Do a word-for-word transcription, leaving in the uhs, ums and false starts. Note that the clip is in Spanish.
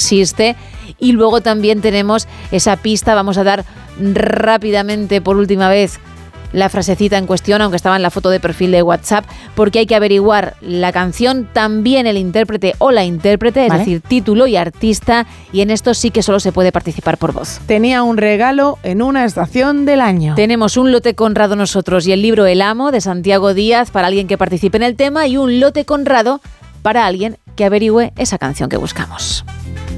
consiste. Y luego también tenemos esa pista, vamos a dar rápidamente por última vez la frasecita en cuestión, aunque estaba en la foto de perfil de WhatsApp, porque hay que averiguar la canción, también el intérprete o la intérprete, es ¿Vale? decir, título y artista, y en esto sí que solo se puede participar por voz. Tenía un regalo en una estación del año. Tenemos un lote Conrado nosotros y el libro El Amo de Santiago Díaz para alguien que participe en el tema, y un lote Conrado para alguien que averigüe esa canción que buscamos.